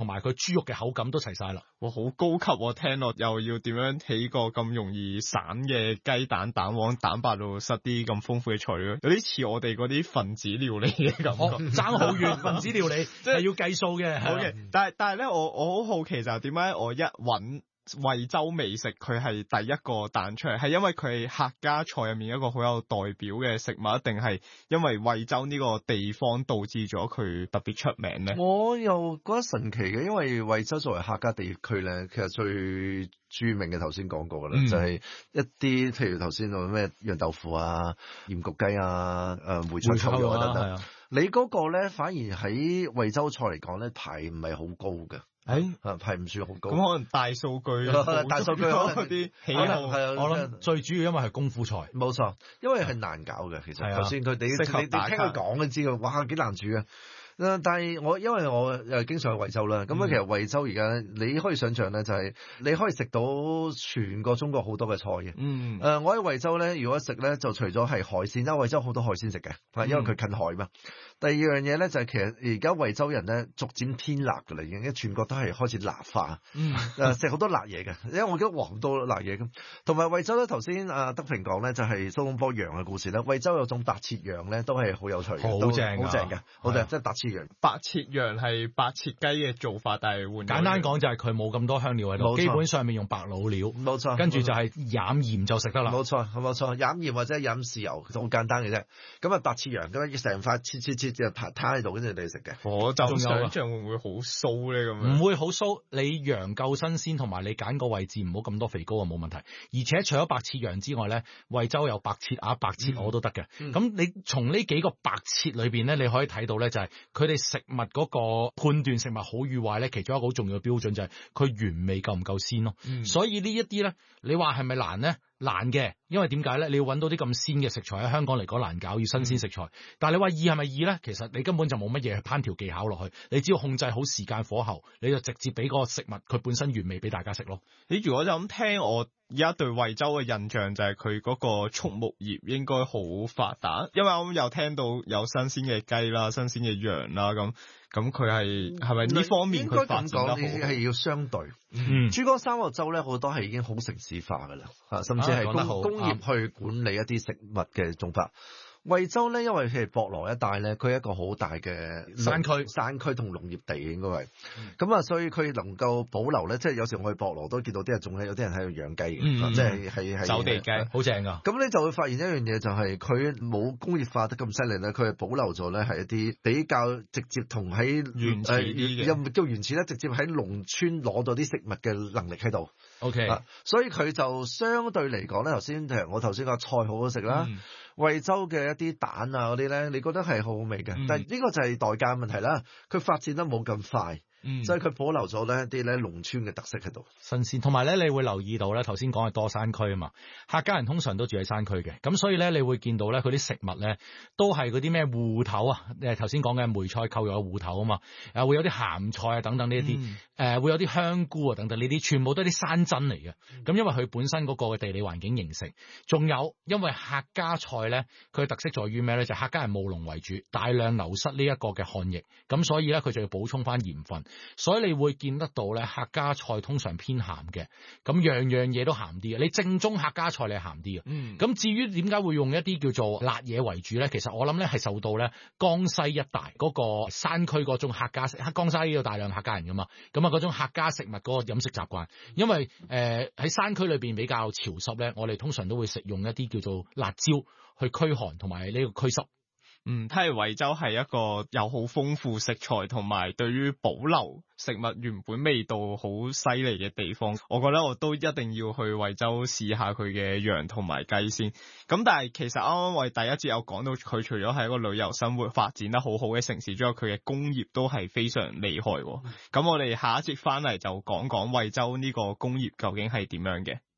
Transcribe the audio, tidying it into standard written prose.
埋佢豬肉嘅口感都齊晒啦。 哇，好高級喎！聽落又要點樣起個咁容易散嘅雞蛋蛋黃蛋白度塞啲咁豐富嘅材料，有啲似我哋嗰啲分子料理嘅感覺。 爭好遠，分子料理即係要計數嘅。 好嘅，但係咧，我好好奇就係點解我一揾惠州美食佢係第一個彈出嚟，係因為佢係客家菜入面一個好有代表嘅食物，定係因為惠州呢個地方導致咗佢特別出名咧？ 我又覺得神奇嘅，因為惠州作為客家地區咧，其實最著名嘅頭先講過㗎啦，就係一啲譬如頭先話咩釀豆腐啊、鹽焗雞啊、梅菜扣肉等等。你嗰個咧反而喺惠州菜嚟講咧排唔係好高嘅。係唔算好高， 咁可能大數據嗰啲喜好係我諗最主要因為係功夫菜， 冇錯，因為係難搞嘅。其實頭先你聽佢講都知道，哇幾難煮啊！但係因為我又經常去惠州啦，咁其實惠州而家你可以想象咧，就係你可以食到全個中國好多嘅菜嘅。我喺惠州咧，如果食咧就除咗係海鮮，因為惠州好多海鮮食嘅，因為佢近海嘛。第二樣嘢咧就係其實而家惠州人咧逐漸偏辣㗎啦，已經全國都係開始辣化，食好多辣嘢嘅，因為我覺得好多辣嘢咁。同埋惠州咧，頭先德平講咧就係蘇東坡羊嘅故事咧，惠州有種白切羊咧都係好有趣嘅， 好正嘅，好正，即係白切。 白切羊係白切雞嘅做法，但係換簡單講就係佢冇咁多香料喺度，基本上面用白老料， 冇錯， 跟住就係飲鹽就食得啦。 冇錯，飲鹽或者飲豉油，好簡單嘅啫。咁啊白切羊咁樣成塊切就攤喺度，跟住你食嘅。 我就想象會唔會好騷咧咁樣？ 唔會好騷，你羊夠新鮮，同埋你揀個位置唔好咁多肥膏啊，冇問題。而且除咗白切羊之外咧，惠州有白切鴨、白切鵝都得嘅。咁你從呢幾個白切裏邊咧，你可以睇到咧就係佢哋食物嗰個判斷食物好與壞咧，其中一個好重要嘅標準就係佢原味夠唔夠鮮咯。所以呢一啲咧，你話係咪難咧？難嘅，因為點解咧？你要揾到啲咁鮮嘅食材喺香港嚟講難搞，要新鮮食材。但係你話易係咪易咧？其實你根本就冇乜嘢烹調技巧落去，你只要控制好時間火候，你就直接俾個食物佢本身原味俾大家食咯。 你如果就咁聽，我而家對惠州嘅印象就係佢嗰個畜牧業應該好發達，因為我又聽到有新鮮嘅雞啦、新鮮嘅羊啦咁佢係咪呢方面佢發展得好？ 應該咁講，係要相對。珠江三角洲咧好多係已經好城市化㗎啦，甚至係工業去管理一啲食物嘅種法。惠州咧，因為佢係博羅一帶咧，佢係一個好大嘅山區同農業地應該係，咁所以佢能夠保留咧，即係有時我去博羅都見到啲人種咧，有啲人喺度養雞嘅，即係走地雞， 好正㗎。 咁你就會發現一樣嘢，就係佢冇工業化得咁犀利咧，佢係保留咗咧係一啲比較直接同喺原始啲嘅， 又唔叫原始咧，直接喺農村攞到啲食物嘅能力喺度。 OK， 所以佢就相對嚟講咧，我頭先個菜好好食啦。惠州嘅一啲蛋啊嗰啲咧，你覺得係好好味嘅，但係呢個就係代價問題啦。佢發展得冇咁快。所以佢保留咗呢啲咧農村嘅特色喺度， 新鮮。同埋咧，你會留意到咧，頭先講係多山區啊嘛，客家人通常都住喺山區嘅，咁所以咧，你會見到咧，佢啲食物咧都係嗰啲咩芋頭啊，頭先講嘅梅菜扣肉嘅芋頭啊嘛，會有啲鹹菜啊等等呢一啲，會有啲香菇啊等等呢啲，全部都係啲山珍嚟嘅。咁因為佢本身嗰個嘅地理環境形成，仲有因為客家菜咧，佢嘅特色在於咩咧？就係客家人務農為主，大量流失呢一個嘅漢液，咁所以咧佢就要補充翻鹽分。所以你會見得到咧，客家菜通常偏鹹嘅，咁樣樣嘢都鹹啲嘅。你正宗客家菜你係鹹啲嘅。咁至於點解會用一啲叫做辣嘢為主咧？其實我諗咧係受到咧江西一帶嗰個山區嗰種客家食，江西有大量客家人噶嘛，咁嗰種客家食物嗰個飲食習慣，因為喺山區裏邊比較潮濕咧，我哋通常都會食用一啲叫做辣椒去驅寒同埋呢個驅濕。 睇嚟惠州係一個有好豐富食材同埋對於保留食物原本味道好犀利嘅地方，我覺得我都一定要去惠州試下佢嘅羊同埋雞先。咁但係其實啱啱我哋第一節有講到佢除咗係一個旅遊生活發展得好好嘅城市之外，佢嘅工業都係非常厲害。咁我哋下一節翻嚟就講講惠州呢個工業究竟係點樣嘅。